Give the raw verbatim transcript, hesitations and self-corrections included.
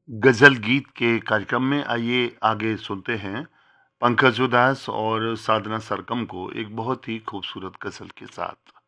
गज़ल गीत के कार्यक्रम में आइए आगे सुनते हैं पंकज उधास और साधना सरगम को एक बहुत ही खूबसूरत गज़ल के साथ।